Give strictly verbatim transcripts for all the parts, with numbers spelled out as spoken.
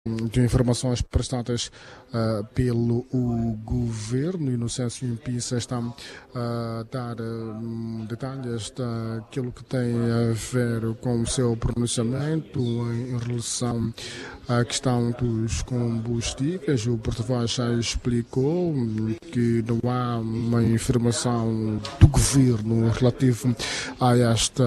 de informações prestadas uh, pelo o governo. Inocêncio Mpisa está a dar uh, detalhes daquilo que tem a ver com o seu pronunciamento em relação à questão dos combustíveis. O porta-voz já explicou que não há uma informação do governo relativo a esta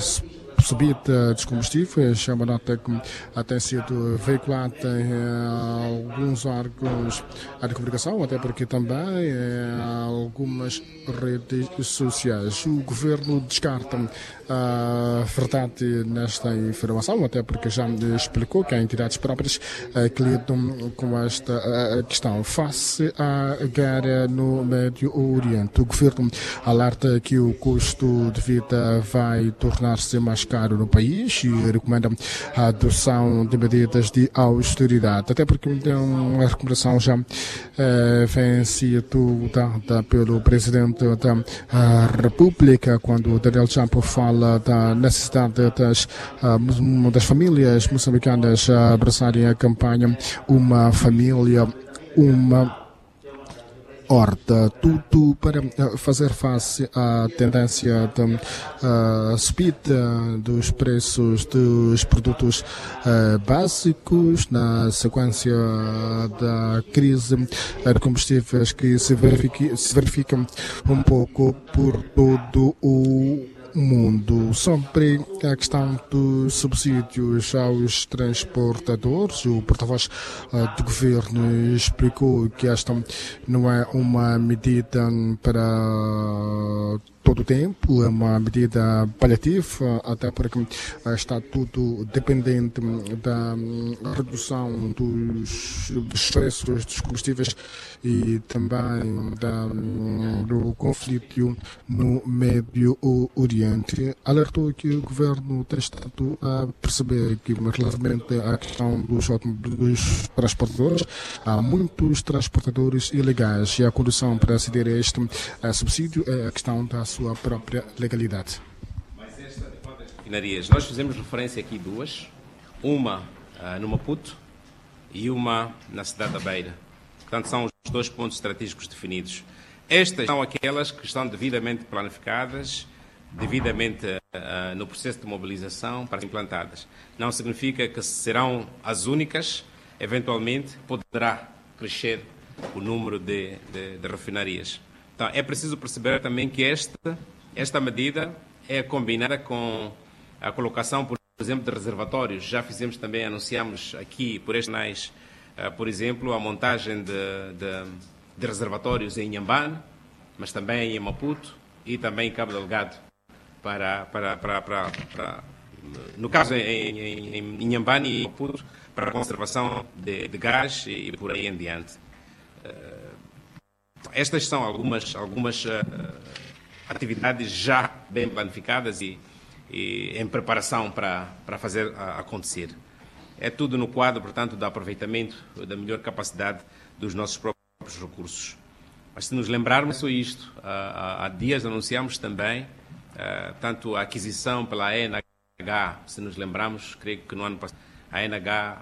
subida dos combustíveis. É uma nota que tem sido veiculada em alguns órgãos de comunicação, até porque também em algumas redes sociais. O governo descarta a verdade nesta informação, até porque já explicou que há entidades próprias que lidam com esta questão. Face à guerra no Médio Oriente, o governo alerta que o custo de vida vai tornar-se mais caro no país e recomenda a adoção de medidas de austeridade, até porque então, a recomendação já eh, vem sido dada pelo Presidente da República, quando Daniel Chapo fala da necessidade das, das famílias moçambicanas abraçarem a campanha Uma Família, Uma Horta, tudo para fazer face à tendência de uh, subida dos preços dos produtos uh, básicos na sequência da crise de combustíveis que se verifica, se verifica um pouco por todo o mundo. Sobre a questão dos subsídios aos transportadores, o porta-voz uh, do governo explicou que esta não é uma medida para todo o tempo, é uma medida paliativa, até porque está tudo dependente da redução dos, dos preços dos combustíveis e também da, do conflito no Médio Oriente. Alertou que o governo tem estado a perceber que, relativamente à questão dos, dos transportadores, há muitos transportadores ilegais e a condição para aceder a este a subsídio é a questão da sua própria legalidade. Mas esta de quantas refinarias? Nós fizemos referência aqui duas, uma uh, no Maputo e uma na cidade da Beira. Portanto, são os dois pontos estratégicos definidos. Estas são aquelas que estão devidamente planificadas, devidamente uh, no processo de mobilização para ser implantadas. Não significa que serão as únicas, eventualmente poderá crescer o número de, de, de refinarias. Então, é preciso perceber também que esta, esta medida é combinada com a colocação, por exemplo, de reservatórios. Já fizemos também, anunciamos aqui por estes canais, uh, por exemplo, a montagem de, de, de reservatórios em Inhambane, mas também em Maputo e também em Cabo Delgado. Para, para, para, para, para, no caso em, em, em Inhambane e Maputo, para a conservação de, de gás e, e por aí em diante. Uh, Estas são algumas, algumas uh, atividades já bem planificadas e, e em preparação para, para fazer uh, acontecer. É tudo no quadro, portanto, do aproveitamento da melhor capacidade dos nossos próprios recursos. Mas se nos lembrarmos só isto, uh, há dias anunciamos também uh, tanto a aquisição pela E N H, se nos lembrarmos, creio que no ano passado a E N H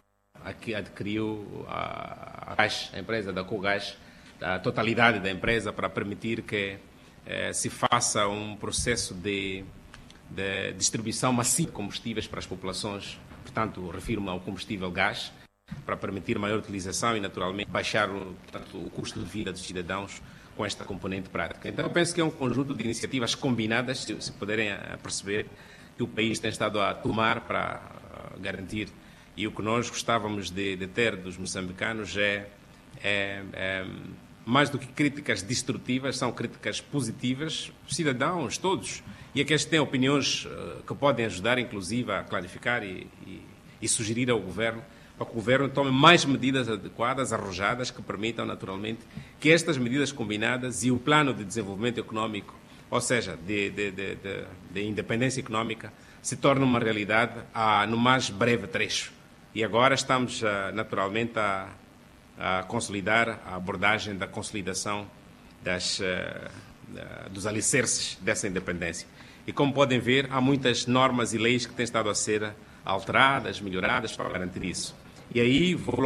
adquiriu a, a, a empresa da Cogás, a totalidade da empresa, para permitir que eh, se faça um processo de, de distribuição massiva de combustíveis para as populações. Portanto, refiro-me ao combustível gás, para permitir maior utilização e, naturalmente, baixar o, portanto, o custo de vida dos cidadãos com esta componente prática. Então, eu penso que é um conjunto de iniciativas combinadas, se, se puderem perceber, que o país tem estado a tomar para uh, garantir. E o que nós gostávamos de, de ter dos moçambicanos é, é, é mais do que críticas destrutivas, são críticas positivas, cidadãos todos, e aqueles que têm opiniões uh, que podem ajudar, inclusive, a clarificar e, e, e sugerir ao governo, para que o governo tome mais medidas adequadas, arrojadas, que permitam, naturalmente, que estas medidas combinadas e o plano de desenvolvimento económico, ou seja, de, de, de, de, de independência económica, se tornem uma realidade a, no mais breve trecho. E agora estamos, uh, naturalmente, a a consolidar a abordagem da consolidação das, uh, dos alicerces dessa independência. E como podem ver, há muitas normas e leis que têm estado a ser alteradas, melhoradas para garantir isso. E aí vou